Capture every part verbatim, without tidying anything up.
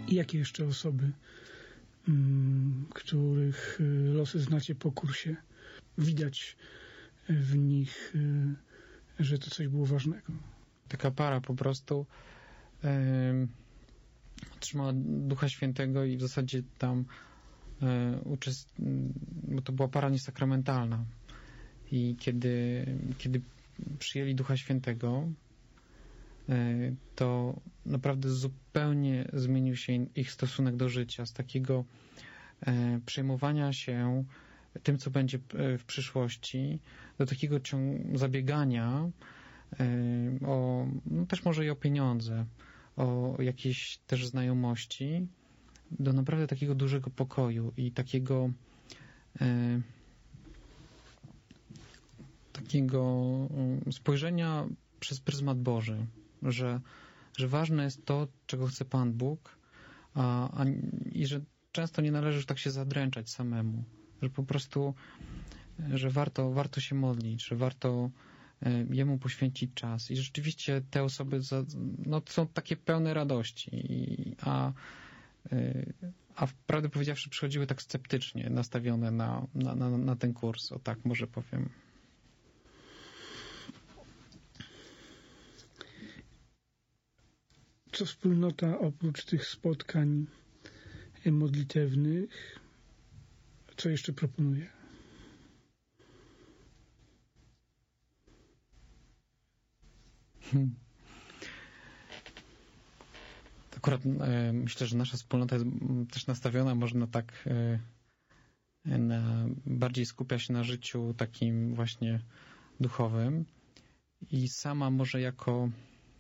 I jakie jeszcze osoby, mm, których losy znacie po kursie, widać w nich, że to coś było ważnego? Taka para po prostu yy, otrzymała Ducha Świętego i w zasadzie tam yy, uczest... bo to była para niesakramentalna. I kiedy, kiedy przyjęli Ducha Świętego, yy, to naprawdę zupełnie zmienił się ich stosunek do życia. Z takiego yy, przejmowania się tym, co będzie w przyszłości, do takiego ciąg zabiegania o, no też może i o pieniądze, o jakieś też znajomości, do naprawdę takiego dużego pokoju i takiego e, takiego spojrzenia przez pryzmat Boży, że, że ważne jest to, czego chce Pan Bóg, a, a, i że często nie należy już tak się zadręczać samemu, że po prostu, że warto, warto się modlić, że warto Jemu poświęcić czas. I rzeczywiście te osoby za, no, są takie pełne radości, I, a, a prawdę powiedziawszy przychodziły tak sceptycznie nastawione na, na, na, na ten kurs, o tak może powiem. Co wspólnota oprócz tych spotkań modlitewnych, co jeszcze proponuje? Hmm. Akurat e, myślę, że nasza wspólnota jest też nastawiona może na tak e, na, bardziej skupia się na życiu takim właśnie duchowym i sama może jako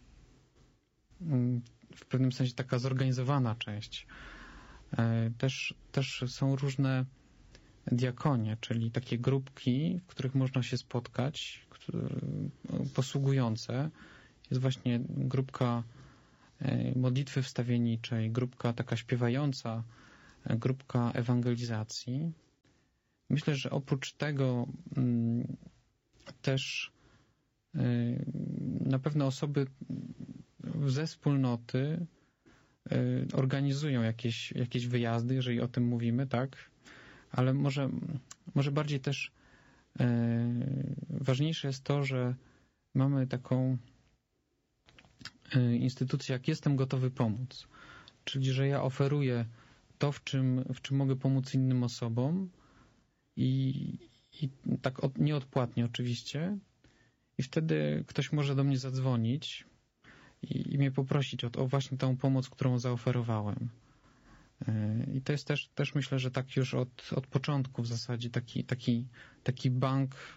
m, w pewnym sensie taka zorganizowana część. E, też, też są różne diakonie, czyli takie grupki, w których można się spotkać, które, posługujące. Jest właśnie grupka modlitwy wstawienniczej, grupka taka śpiewająca, grupka ewangelizacji. Myślę, że oprócz tego m, też y, na pewno osoby ze wspólnoty y, organizują jakieś, jakieś wyjazdy, jeżeli o tym mówimy, tak? Ale może, może bardziej też y, ważniejsze jest to, że mamy taką instytucję, jak jestem gotowy pomóc. Czyli, że ja oferuję to, w czym, w czym mogę pomóc innym osobom i, i tak od, nieodpłatnie oczywiście. I wtedy ktoś może do mnie zadzwonić i, i mnie poprosić o, o właśnie tą pomoc, którą zaoferowałem. I to jest też, też myślę, że tak już od, od początku w zasadzie taki, taki, taki bank,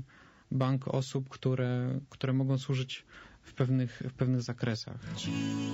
bank osób, które, które mogą służyć w pewnych, w pewnych zakresach.